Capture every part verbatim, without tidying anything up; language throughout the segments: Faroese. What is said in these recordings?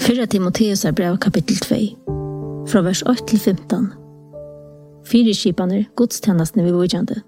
Förra Timoteus är brev kapitel två, från vers åtta till femton. Fyrirskipaner godstjänastene vi vågjande.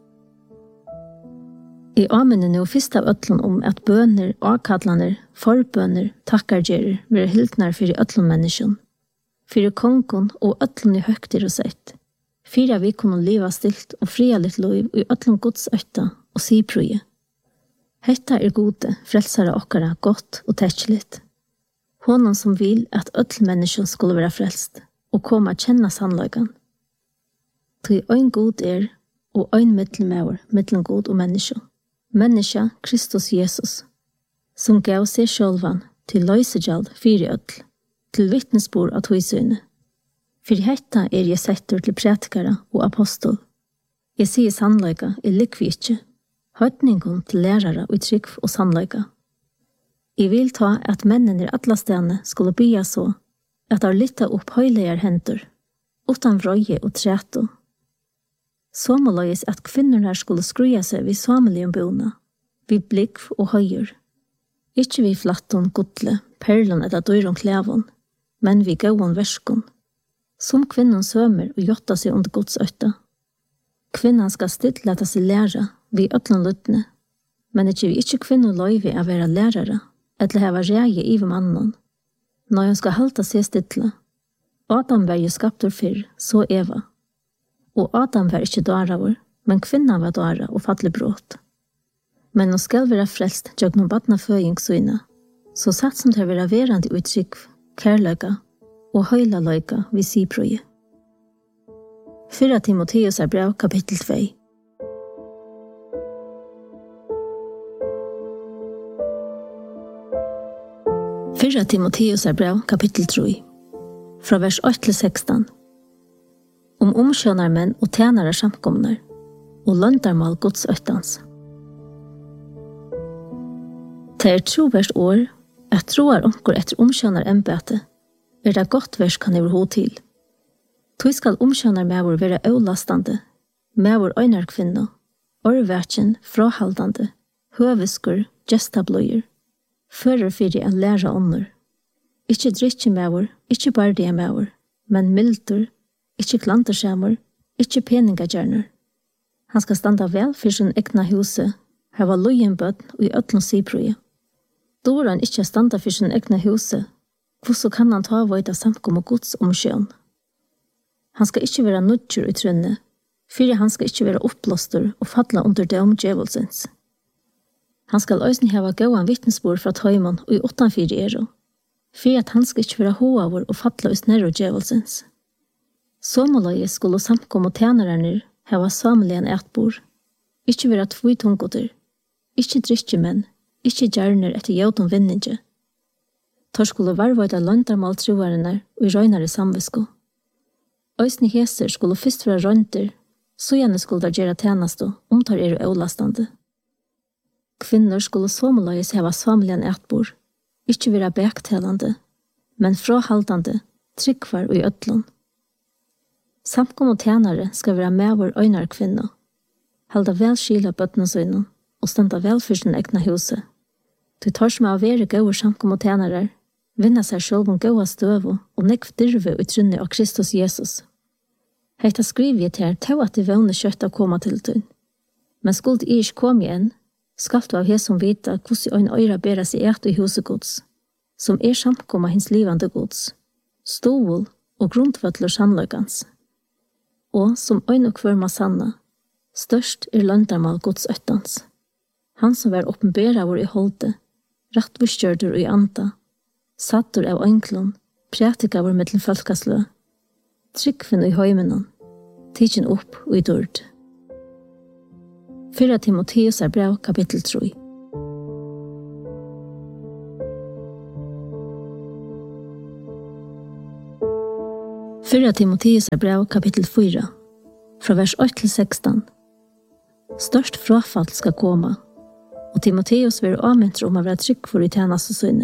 I amene nu fyrst av ötlun om at bøner, avkadlaner, forbøner, takkargerer, vil hiltnar fyrir ötlun menneskjon, fyrir kongon og ötlun i høgtir og sett, fyrir vi kunne liva stilt og fria litt liv i ötlun gods øtta og sipruje. Hetta er gode, frelsare okkara godt og tekkeligt. Honom som vil at ötlun menneskjon skulle være frelst og koma kjenna sannløygan. Tui ein god er og ein mittelmauer mittlen god og menneskjon. Menneska Kristus Jesus, som gav seg sjølvan til løysegjald fyrir öll, til vittnesbord av tøysyne. Fyrir hetta er jeg settur til prætikara og apostol. Jeg sier sannløyga i likvitje, høytningon til lærare og trygg og sannløyga. Jeg vil ta at mennene i atlastene skulle bya så, at har lytta opp høylegar hendur, utan vrøye og træto. Så må løyes at kvinnorna skulle skruja seg vid samelium bona, vid blikk og høyur. Ikke vid flatton, godle, perlon eller døyron klævon, men vid gauon verskon. Som kvinnon sømer og jotta seg under gods øtta. Kvinnan skal stilt leta seg læra vid ötlun luttne, men ikke vi ikke kvinnon løyve av være lærare, eller heva reie i mannen. Når hun skal halta seg stilla. Adam var jo skaptur fyrr, så Eva. Og Adam var ikke døravur, men kvinnan var døra og fattelig brått. Men nå skal være frelst tjøk noen badna føyingsøyne, så satt som det være verandi uttrykk, kærløyga og høyla løyga vi siprøye. Fyrra Timoteus er brev kapittel två. Fyrra Timoteus er brev kapittel tre, fra vers åtta til sexton. Om omskjønarmenn og tjenare samkomnar, og løndarmal gods øttans. Det er troverst år, at troar omgår etter omskjønar embete, er det godt vers kan jeg ho til. Tog skal omskjønar mevor være øvlastande, mevor øynar kvinna, orverkjen, frahaldande, høveskur, gestabløyer, fører fyrir en læra ånder. Ikke drittje mevor, ikke bardige mevor, men mildur, ikke klanterskjermer, ikke peningagjerner. Han skal standa vel for sin egna huse, heva lojen bøtten og i ötlun sipruje. Då han ikke standa for sin egna huse, hvordan kan han ta vøyda samkom og gods omskjøn? Han skal ikke være nudger i trunne, fyrir han skal ikke være oppblåster og fadla under det omdjevelsens. Han skal øysen heva gåan vittnesbord fra tøymon og i åttanfyr ero, fyrir at han skal ikke være hoavur og fadla ut nero djevelsens. Somoløye skulle samkom og tjenerne heva sameligen etbord, ikke være tvøytungoder, ikke drittjemenn, ikke gjerner etter jødom vinninge. Tor skulle varvøyda løndarmal trovarene og i røynare samvisko. Øysni heser skulle først være røynter, så gjerne skulle der gjøre tjenesto om tar er øvlastande. Kvinner skulle somoløyes heva sameligen etbord, ikke være bektelande, men frahaldande, tryggvar og i øtlun. Samkom og tjenare skal være med vår øynar kvinna, halda vel skila bøtnesøynen og standa vel for sin egna huse. Du tar som av være gauer samkom og tjenare, vinna seg sjølv om gaua støvo og nekv dyrve og trunne av Kristus Jesus. Heita skriver jeg til til at det vågne kjøtt å komme til tøyn. Men skulle jeg ikke komme igjen, skal du av her som vite hvordan øyne øyra bæra seg et i husegods, som er samkom av hins livande gods, stål og grundvøtler sannløkans. Og som øyne og kvørma sanna, størst er løndarmal gods øttans. Han som var oppenbera vår i holde, rattvistgjørdur i anta, sattur av øynklun, prætika vår mittel folkaslø, tryggfinn i høymenon, tidsin opp og i dørd. Fyrra Timoteus er brev kapittel tre. Fyrra Timoteus er brev kapittel fyra, fra vers åtta til sexton. Størst frafall skal komme, og Timoteus vil avmentre om å være trygg for i tjeneste sønne.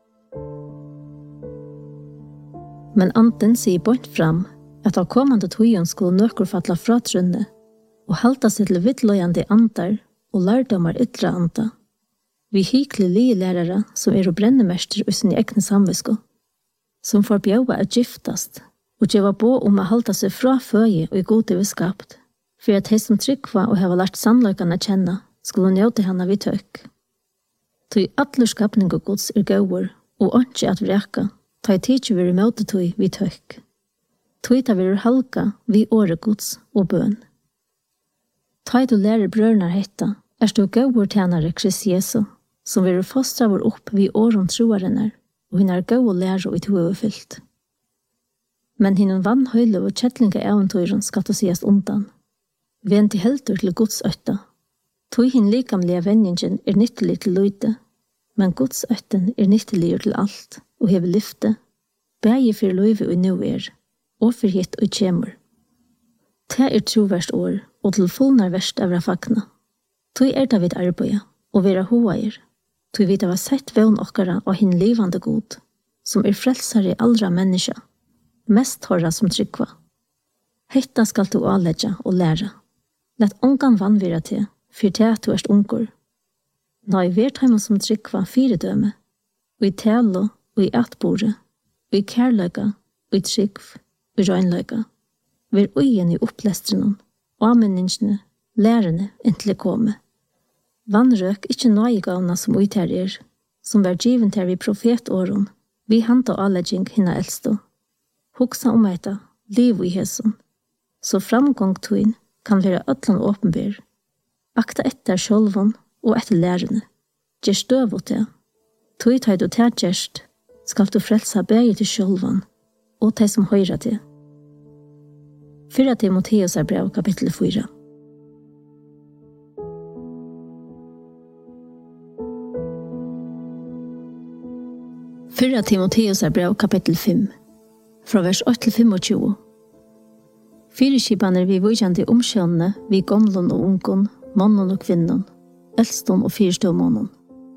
Men anten sier bort fram at av kommande tøyen skulle nøkker fattla fra trunne, og halta seg til vittløyande andar og lærdomar ytre anda. Vi hykle li lærere som er og brennemester i sin egne samvisko. som får bjøve at giftast, og gjeva på om å halda seg fra føje og i gode vi skapt, for at de som tryggva og hava lært sannløkene kjenne, skulle njøte henne vid tøk. Tøy atler skapning og gods er gauur, og ikke at vreka, ta i tidsi vi møte tøy vid tøk. Tøy ta vi halka vid åre gods og bøn. Ta i du lærer brørnar hetta, er du gauur tjenare Krist Jesu, som vi fostra vår opp vid åren troarenner, og hun er gau og lærer og i to overfyllt. Men hinnen vann høyle og kjettlinga eventyren skal det sies undan. Venn til helter til Guds øtta. Tog hinn likamlige venningen er nyttelig til løyte, men Guds øtten er nyttelig til alt, og hever lyfte, bægi for løyve og nu er, og for hitt og kjemur. Det er troverst år, og til fullnar verst av rafakna. Tog er det vid arbeid, og vera hoair, tog vi det var sett vevn okkara og hinn livande god, som er frelsare i allra menneska, mest horra som tryggva. Hetta skal du avledja og læra. Lett ongan vannvira til, fyr til at du erst ungur. Nei, vært heimann som tryggva fire døme, og i telo, og i atbore, og i kærløyga, og i tryggv, og i røgnløyga. Vær ugen i opplestrenon, og anmenningsne, lærerne, inntil komme. Vannrøk ikkje nøygavna som uither er, som var given til vi profetåren, vi handa avledging hinna eldstå. Hugsa om etta, liv i hesson, så framgång tuin kan være ötlan åpenbyr. Akta etter sjolvon og etter lærerne. Gjer støv åt det. Tui tar du til gjerst, skal du frelsa bægi til sjolvon, og til som høyra til. Fyrra Timoteus er brev kapittel fyra. Fyrra Timoteus er brev kapittel fem, fra vers åtte til tjuefem. Fyrirskipaner vi vujande omskjønne, vi gomlon og ungon, mannen og kvinnon, eldston og fyrståmånen.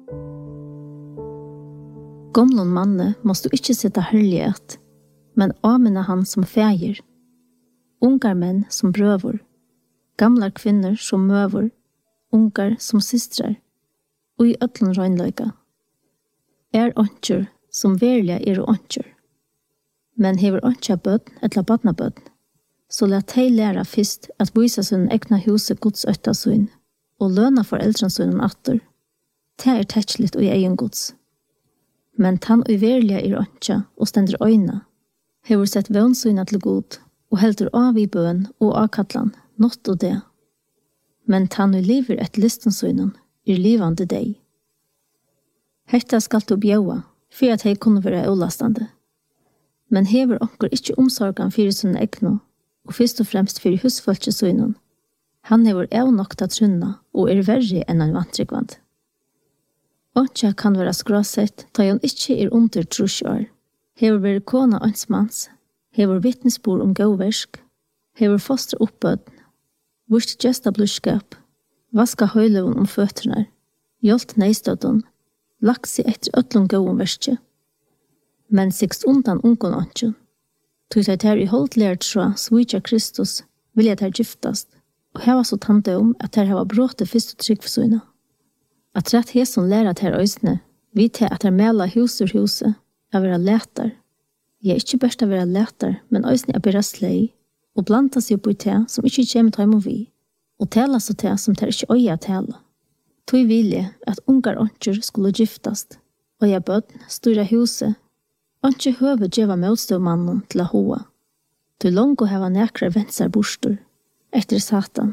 Gomlon manne måst du ikke sitta herlighet, men amena han som fægir. Ungar menn som brøvor, gamlar kvinner som møvor, ungar som systrar, og i ötlun røgnløyga. Er ontjur som verliga er ontjur. Men hever ontja bødn etla badna bødn, så lät hei læra fyrst at vysa sin egna huset Guds øtta søyn, og løna for eldran søyn atter. Det er tetsligt og i egen Guds. Men tann og verliga er ontja og stender øyna, hever sett vønsøyna til god, og heldur av i bøn og avkattlan, nått og det. Men tann og liver et listensøynen er livande deg. Hetta skal du bjaua, for at hei kunne være ulastande. Men hever onkur ikkje omsorgan fyrir sin egno, og fyrst og fremst fyrir husfolkesøynen. Han hever evnokta trunna og er verre enn en vantryggvand. Ontja kan være skråsett, da han ikkje er under trusjår. Hever være kona ansmans, hever vittnesbord om gåversk, hever foster oppbøden, vurst gesta bluskap, vaska høyløven om føtterna, hjolt neistøtten, laks i etter ötlun gåum verskje. Men sikst undan ungon ontjun. Tog det her i holdt lært fra svitja Kristus, vilja der giftast, og heva så tante om at her heva bråte fyrst og trygg for søyna. At rett heson læra at her øysne, vi til at her mela hus ur huset, er vera lætar. Jeg er ikkje best av vera lætar, men øysne er bera slei, og blanda seg opp i te som ikkje kjem til og vi, og tela så te som ter ikkje øya tela. Tog vilje at ungar ontjur skulle giftast, og jeg bød styra huset, Antje høve djeva motstøvmannen til a hoa. Du longo heva nekrar vensar bostur, etter satan.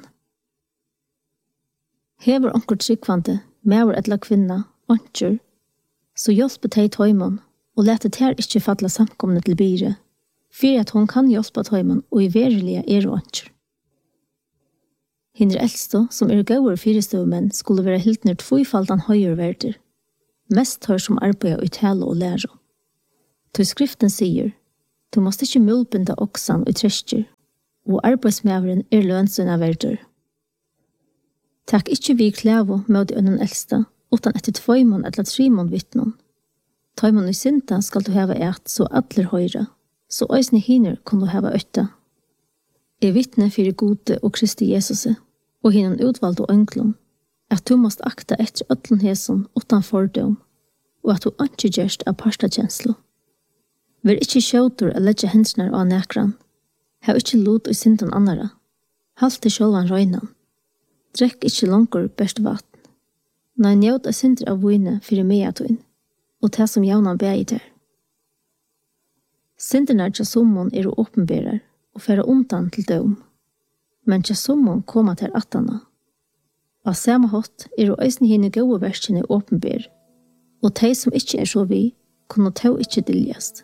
Hever onkur tryggvande, mever etla kvinna, antjur, så hjelpe teg tøymon, og lete ter ikkje falla samkomne til bire, fyrir at hon kan hjelpe tøymon, og i verilige er antjur. Hindre eldstå, som er gauur fyrestøvmenn, skulle være helt nert tvøyfaldan høyre verder, mest hør som arbeid og tale og lære. Til skriften sier, du måste ikke mulbinda oksan og treskjer, og arbeidsmæveren er lønnsønna verder. Takk ikkje vi klævo med ønnen eldsta, utan etter tvøymon eller trimon vittnon. Tøymon i synta skal du heva eit så atler høyra, så øysne hiner kan du heva øtta. Er vittne fyrir gode og Kristi Jesuse, og hinnen utvalde og ønglom, at du måst akta etter øtlen heson utan fordom, og at du ikke gjerst av parstakjenslo. Vær ikke skjøter å legge hensene av nekran. Hav ikke lot og synden annara. Halt til sjølvan røynan. Drekk ikke langer best vatten. Nei njøt av synder av vune fyrir meatøyn, og det som jaunan bæg der. Synderne til sommon er å åpenberer og færa undan til døm, men til sommon koma til attana. Av samme hatt er å eisne hine gode verskene åpenber, og de som ikke er så vi, kunne ta ikke diljast.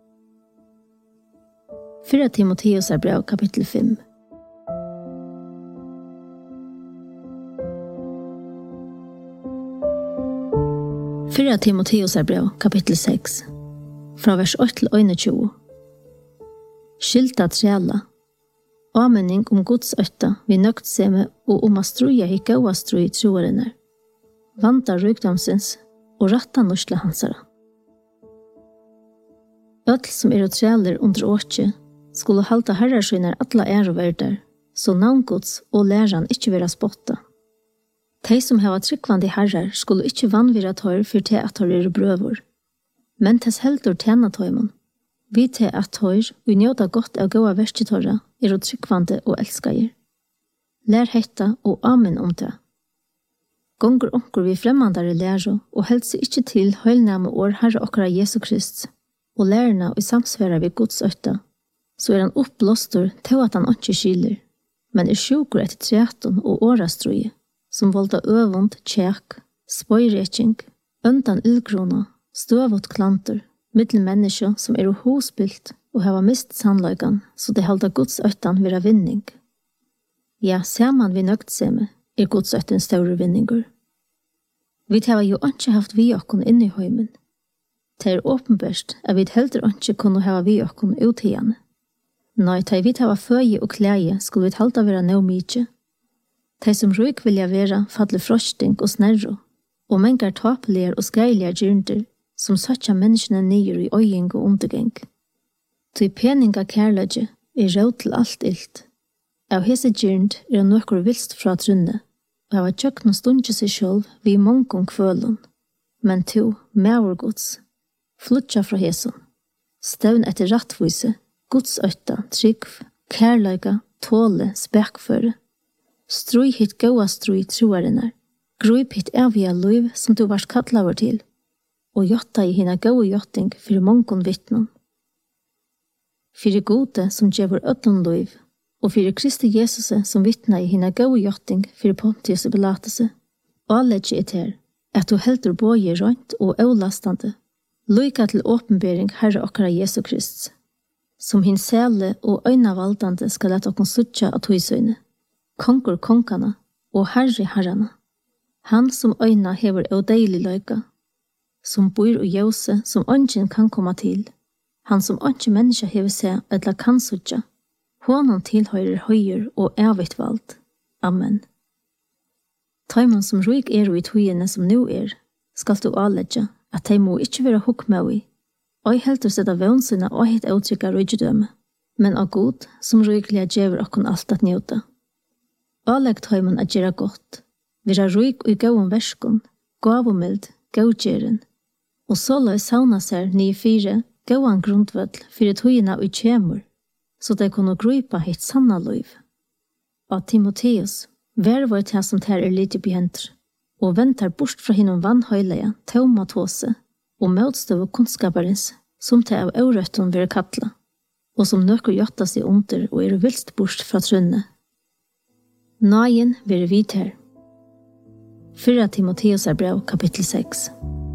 Fyra Timoteus er brev kapittel fem. Fyra Timoteus er brev kapittel seks, fra vers åtte til tjueåtte. Skilta trela, avmenning om Guds øtta vi nøgtseme og om a struja i gaua strui troarinnar, vanta rykdomsins og ratta norsle hansara. Öll som er og treler under åkje skulle halta herrarsynar alla æroverdar, så navngods og læran ikkje vera spotta. De som hava tryggvande herrar skulle ikkje vanvira tøyr for til at tøyr er brøvor, men tes heldur tjena tøymon. Vi til at tøyr og njóta godt av gåa versketøyra er og tryggvande og elskaier. Lær hetta og amen om det. Gonger onkur vi fremmandare læro og helst ikkje til høylname år Herre okkara Jesu Krist, og lærerna og samsværa vi Guds øtta, så er han uppblåstor til at han ikke skiler, men er sjukur etter treaton og årastruje, som volda øvund, tjekk, spøyreking, undan ildgrona, støvot klanter, mittel menneske som er hosbilt og hava mist sannløygan, så det halda Guds øttan vera vinning. Ja, saman vi nøgtseme, er Guds øtten større vinningur. Vi hava jo ikke haft vi okkon inni i høymen. Det er åpenbørst at vi heldur ikke kunne hava vi okkon ut igjen. Nei, de vi hava føye og klæje skulle vi halda vera nå mykje. De som ryk vilja vera falle frosting og snerro, og mengar tapelier og skreilier gyrnder, som satja menneskene nyer i øying og undergeng. Tui peninga kærløgje er råd til alt ilt. Av hese gyrnd er nokkur vilst fra trunne, og av at jøkna stundje seg sjølv vi mongong kvølun. Men to, maurgods, flutja fra heson, støvn etter rattvise, Guds øtta, tryggv, kærløyga, tåle, spekføre, strui hit gaua strui troarinnar, gruip hit evige liv som du vars kattlaver til, og jotta i hina gaua jotting fyrir mongon vittnon. Fyrir gode som djevur öllun liv, og fyrir Kristi Jesus som vittna i hina gaua jotting fyrir Pontius og Pilatus, alegge et her, at du heldur boje rønt og aulastande, loika til åpenbering Herre okkara Jesu Krist, som hin sele og øynavaldande skal leta okkon sutja av tøysøyne, konkur konkana og herre herrana, han som øyna hever eudeilig løyka, som bor og jøse som ønsken kan komme til, han som ønske menneska hever seg etla kan sutja, honom tilhøyrer høyer og evigt vald. Amen. Taimon som ryk er i tøyene som nu er, skal du aledja at de må ikke være hukmaui, og helt å sette vønsina og hitt uttrykka rydgjødømme, men av god som rykliga djever okkon alt at njóta. Alegg taimon at gjera godt, vera ryk og gauon verskon, gavomild, gaudgjeren, og såla sauna ser nye fire gauan grundvødl fyrir tøyina og kjemur, så de kunne grupa hitt sanna liv. Og Timoteus, vær var det som ter er lite behenter, og ventar bort fra hinnom vannhøyleia, tauma tåse, og møtstøv og kunnskaparens, som til av aurøtten vil kattla, og som nøkker jotta seg under og er vilst bort fra trunne. Nagen vil vite her. Fyra Timoteus er brev kapittel seks.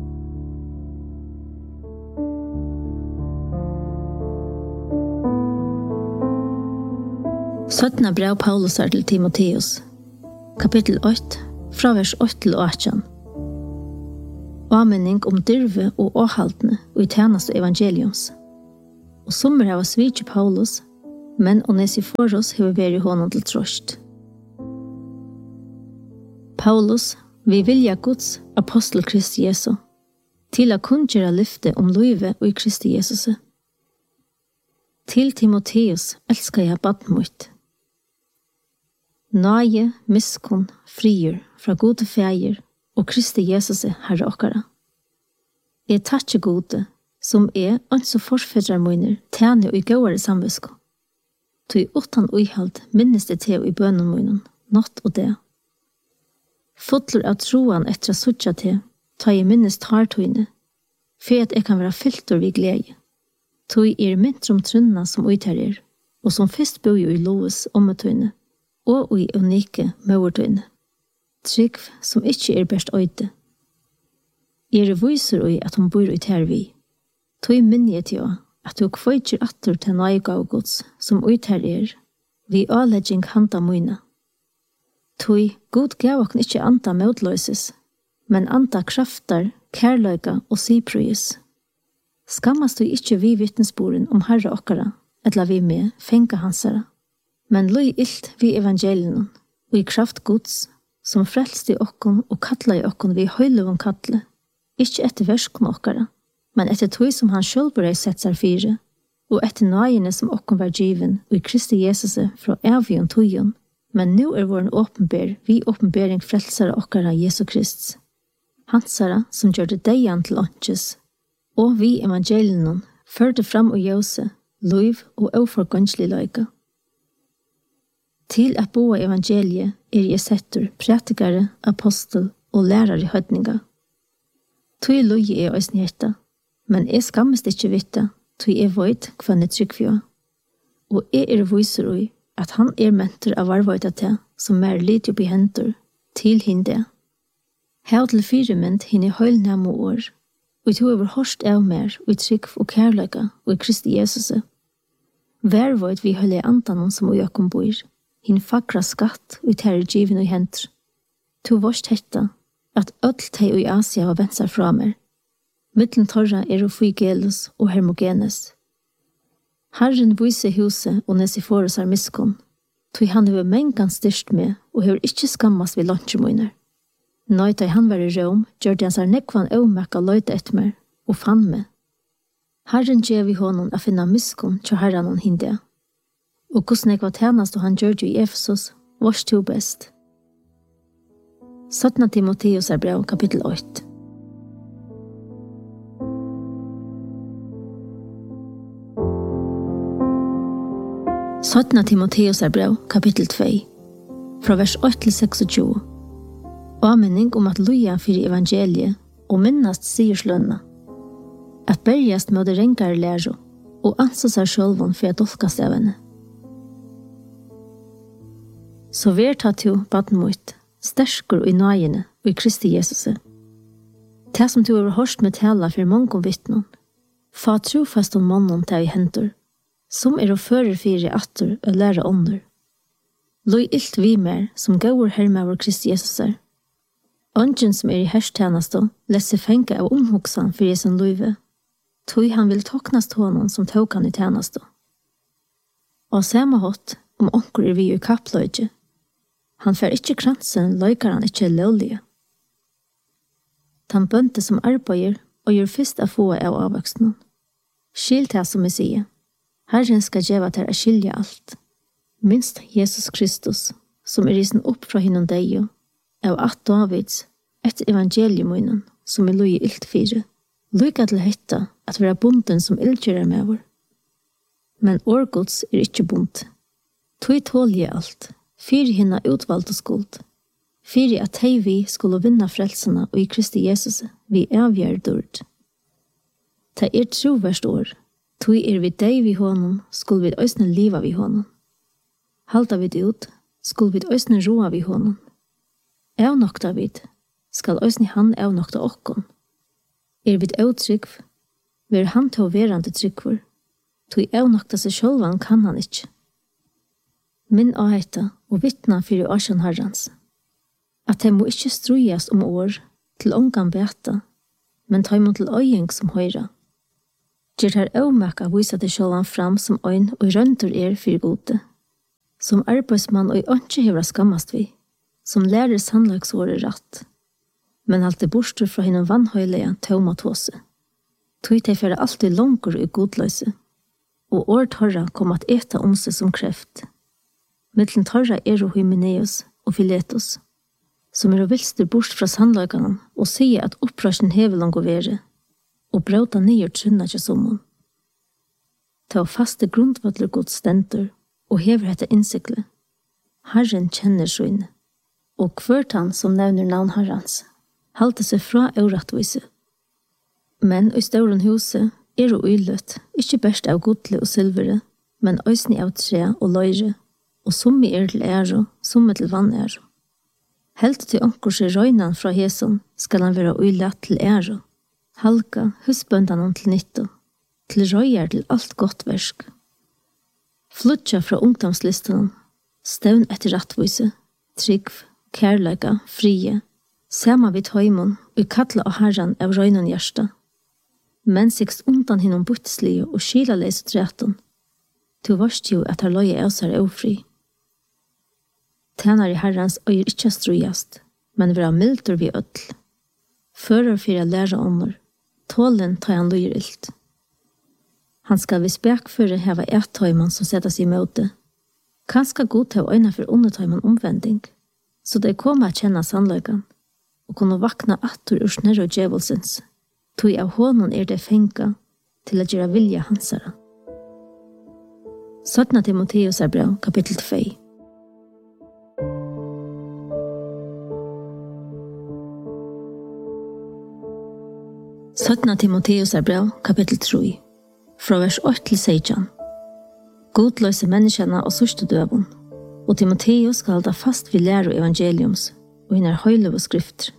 Søttna brev Paulus er til Timoteus, kapittel åtte, fra vers åtte til åtte. Avmenning om dyrve og åhaltene og i tjeneste evangeliums. Og sommer har svitje Paulus, men Onesiforos har vært honom til trost. Paulus, vi vilja Guds apostel Kristi Jesu, til å kunngjøre lyfte om livet og i Kristi Jesus. Til Timoteus elsker jeg badmøyt. Nage, miskunn, frier fra gode feir og Kristi Jesus Herre okkara. Jeg takkje gode, som er også forfedrar miner, tjene og i gåere samvisko. Tog utan uihald minnes det til i bønnen minen, natt og det. Fotler av troen etter å sutja til, ta i minnes tartøyne, for at jeg kan være fylter vid glede. Tog er mindre om trunna som utherrer, og som først bor jo i loves ommetøyne, og i unike møvertøyne. Trygg som ikke er best øyde. Er viser i at hun bor i tervi. Tog minne jeg til at du kveitjer atter til nøygav som utherrer, vi avlegging handa møyne. Tog god gav og ikke anta møtløses, men anta krafter, kærløyga og siprøyes. Skammast du ikke vi vittnesboren om herre okkara, etla vi med fenga hansara, men løy ilt vi evangelien, og i kraft gods, som frelst i okkon og kattla i okkon vi høylevon kattle, ikke etter verskon okkara, men etter tog som han sjølv bør sett seg fire, og etter nøyene som okkon var given, og i Kristi Jesus fra evion togjön, men nu er våren åpenber, vi åpenbering frelsare okkara Jesu Krist. Hansara som gjør det deian til åndsjes, og vi evangelien førte fram og jøse, lov og oforgångslig løyga. Til at boa evangeliet er jeg setter pratikare, apostel og lærere i høydninga. Tui logi er oisn hjetta, men jeg skammest ikke vitta, tui er void kvann er tryggfjå. Og jeg er viser ui at han er mentor av varvoida til, som er litt oppi hendur, til hinde. Her til fire ment hinn i høylnæmo år, og tog over hårst av mer, og trygg og kærløyga, og i Kristi Jesus. Værvoid vi høyle andanon som ui okkom bor, hinn fagra skatt, og terri givin og hendur. To vorst hetta, at öll tei i Asia var vensar fra mer. Mittlen torra er og Fygelus og Hermogenes. Herren vise huset og Nesiforos er miskon, tog han hever mengan styrst med, og hever ikkje skammas vid lunchemoiner. Nøyta i han var i Rom, gjør han seg nekvan øvmekka løyta etter meg, og fann meg. Herren gjev i honom a finna miskon til herren hon hinde. Og hvordan jeg var tjenast og han gjør i Efesos, vars to best. Sattna Timoteus er brev, kapittel åtte. Sattna Timoteus er brev, kapittel to, fra vers åtte til tjueseks. Amening om at loja fyrir evangeliet og minnast sierslønna. At bergjast med det rengare læro og ansa seg sjølvon for at dolkast av henne. Så ver tatt jo baden mot, sterskor i nøyene og i Kristi Jesus. Det som du har hørst med tala for mange vittnon, fa trofast om mannen til i hendur, som er å føre fire atter og lære ånder. Loi ilt vi mer som gauur herme av Kristi Jesus er. Ongen som er i herstjeneste, lese fenke av omhoksan for Jesu løyve, tog han vil toknast honom som tog han i tjeneste. Og samme hatt, om onker er vi i kappløyge, han fer ikkje kransen, løykar han ikkje lovlige. Han bønte som arbeider, og gjør fyrst av få av avvøksten. Skil til som jeg sier, Herren skal gjeva til å skilje alt. Minst Jesus Kristus, som er risen opp fra hinnom deg, av at Davids, etter evangeliumunnen, som er loje ilt fire, lykka til hetta at være bonden som ildgjører med vår. Men årgods er ikkje bond. Tog tålje alt, fyri hinna utvalgte skuld, fyri at hei vi skulle vinna frelsene og i Kristi Jesus, vi avgjør dård. Ta er troverst år, tog er vi deg vi honom, skulle vi òsne liva vi honom. Halda vi det ut, skulle vi òsne roa vi honom. Evnokta vid, skal òsne han evnokta okkon. Er vid eutrygg, ver han til verande tryggvor, tog evnokta seg sjølvan kan han ikkje. Min avheta og vittna fyrir årsjan herrans, at de må ikkje strujas om år til ongan beta, men ta imot til øying som høyra. Gjør her evmekka vysa til sjølvan fram som øyn og røntur er fyrir gode, som arbeidsmann og ønskje hever skammast vi, som lærer sannlagsåret ratt, men alltid borster fra hinnom vannhøyleia taumatåse. Tog de fyrir alltid langer i godløse, og år torra kom at eta om seg som kreft. Mittlen torra er og Hymeneus og Filetus, som er og vilster bort fra sannlagene og sier at opprørsen hever langt å være, og bråta nyer trunna til sommon. Ta faste grundvattler god stendur og hever hette innsikle. Herren kjenner søyne, og hvert han som nevner navn herrans, halte seg fra euratvise. Men i stauren huset er og uillet, ikke best av godle og silvere, men øysni av tre og løyre, og summi er til æro, summi til vann æro. Helt til onkurs er røynan fra heson, skal han være uillet til æro. Halka husbøndan om til nytto, til røyer til alt godt versk. Flutja fra ungdomslistan, stevn etter rattvise, trygg, kærleika, frie, sama vid høymon, og kalla av herran av røynan hjärsta. Men sikst undan hinnom butslige og skilaleis og treton, du varst jo at her løye av seg ofri. Tænar i herrans øyer ikkje strujast, men vera mildur vi ødl. Fører fyrir læra ånder, tålen tar han løyer ilt. Han skal vi spekføre heva ett-tøyman som setas i møte. Kanska god til å øyne for undertøyman omvending, så de kommer å kjenne sannløygan, og kunne vakna attur ur snurr og djevelsens, tog av hånden er det fenga til å gjøre vilja hansara. Søttna Timoteus er brev, kapittel två. Søttna Timoteus er brev, kapittel tre. Fra vers åtte til seksten. God løse menneskene og sørste døven, og Timoteus skal holde fast vid lære evangeliums, og henne er høyløve skrifter.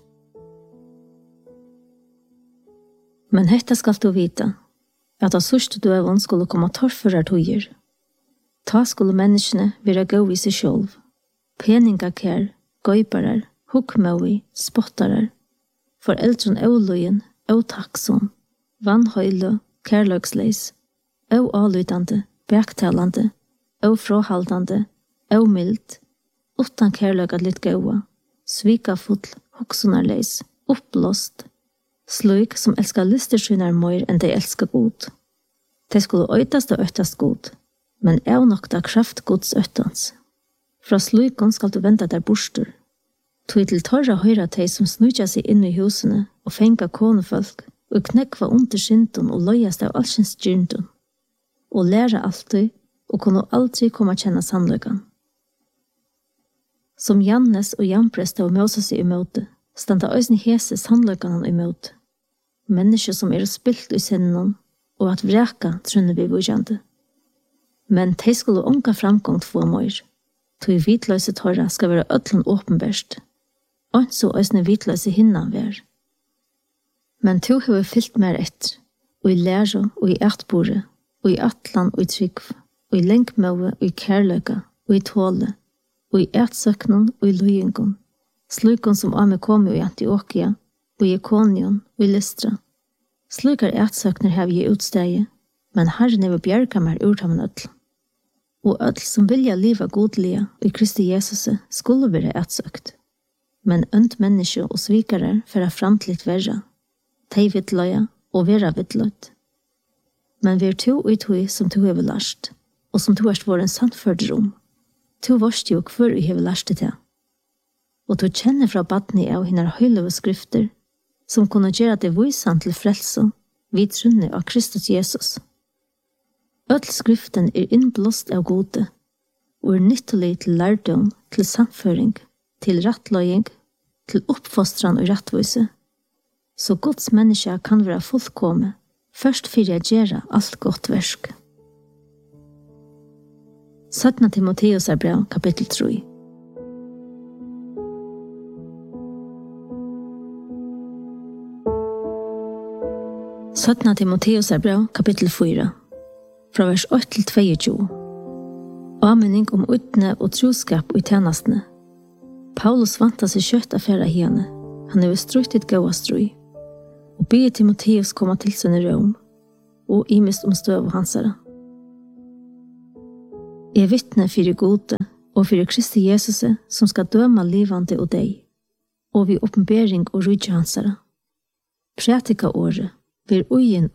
Men hetta skal du vite, at av sørste døven skulle komme torfører tøyer. Ta skulle menneskene være gå i seg selv, peningakær, gøyparer, hukkmøy, spottarer, foreldren øvløyen, øvtaksom, vannhøyle, kærløksleis, øvalytande, bergtalande, øvfråhaldande, øvmild, utan kærløkat litt gåa, svikafull, hoksunarleis, uppblåst, slik som elskar listerskynar mer enn de elskar god. De skulle øytast og øytast god, men er nokta kraft gods øytans. Fra slykon skal du vente der bostur. Tog til torra høyra teg som snudja seg inn i husene og fenga konefolk, og knekva under skyndun og løyast av allsins gyrdun, og læra alltid, og kunne aldri komme å kjenne sannløygan. Som Jannes og Jamprest av Moses i møte, standa øysen hese sannløyganen i møte, mennesker som er spilt i sinnen, og at vreka trunne vi vujande. Men de skulle unga framgångt få møyr, tog vitløse torra skal være ødlen åpenbærst, og så øyne vitløse hinna vær. Men to har fyllt mer etter, og i lære, og i ertbore, og i atlan, og i trygg, og i lenkmøve, og i kærløyga, og i tåle, og i ertsøknen, og i løyengon, slukon som ame komi i Antiokia, og i Ikonion, og i Lystra. Slukar ertsøkner har vi utsteie, men herren er bjerga mer urtamen ødl. Og ødl som vilja liva godlige, og i Kristi Jesus skulle være ertsøkt. Men ønt menneske og svikare færa fram til litt verra, tei vittløya og vera vittløyt. Men vi er to og to som to hever lært, og som to erst vår en sannførder om. To varst jo hver vi hever lært det til. Og to kjenner fra badni av henne høyløve skrifter, som kunne gjøre det vysan til frelse, vi trunne av Kristus Jesus. Ødel skriften er innblåst av gode, og er nyttelig til lærdom, til samføring, til rattløying, til oppfostran og rattvise, så Guds menneske kan være fullkomme, først for å gjøre alt godt versk. Søttna Timoteus er brev, kapittel tre. Søttna Timoteus er brev, kapittel fire, fra vers åtte til tjueto. Avmenning om utne og troskap og tjenestene. Paulus vanta seg kjøtt affæra henne. Han er strøytet gåa strøy. Og be Timoteus komme til sin rom, og imist om støv og hansara. Jeg vittne fyrir gode, og fyrir Kristi Jesus, som skal døma livande og deg, og vi oppenbering og rydja hansara. Prætika året, vir uien